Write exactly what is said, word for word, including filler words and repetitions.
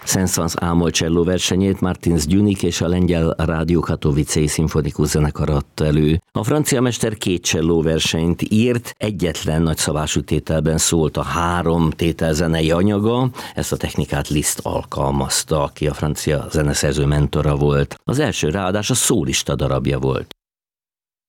Saint-Saëns ámol cselló versenyét Martins Gyunik és a lengyel Rádió Katowice szimfonikus zenekar adta elő. A francia mester két cselló versenyt írt, egyetlen nagyszabású tételben szólt a három tétel zenei anyaga, ezt a technikát Liszt alkalmazta, aki a francia zeneszerző mentora volt. Az első ráadás a szólista darabja volt.